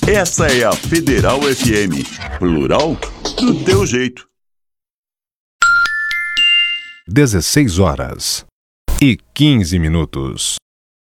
Essa é a Federal FM, plural do teu jeito. 16 horas e 15 minutos.